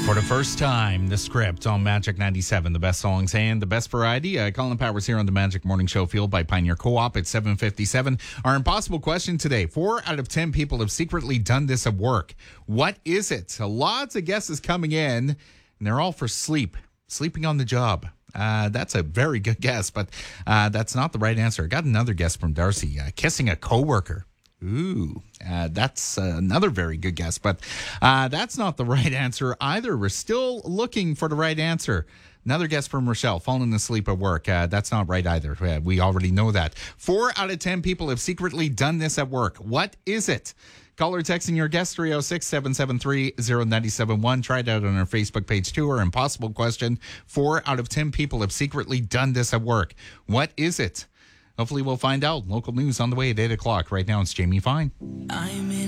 For the first time, the script on Magic 97, the best songs and the best variety. Colin Powers here on the Magic Morning Show, fueled by Pioneer Co-op at 7:57. Our impossible question today: 4 out of 10 people have secretly done this at work. What is it? Lots of guesses coming in, and they're all for sleeping on the job. That's a very good guess, but that's not the right answer. I got another guess from Darcy: kissing a coworker. Ooh, that's another very good guess, but that's not the right answer either. We're still looking for the right answer. Another guess from Rochelle: falling asleep at work. That's not right either. We already know that. 4 out of 10 people have secretly done this at work. What is it? Call or text in your guest 306-773-0971. Try it out on our Facebook page too. Our impossible question: 4 out of 10 people have secretly done this at work. What is it? Hopefully we'll find out. Local news on the way at 8 o'clock. Right now it's Jamie Fine.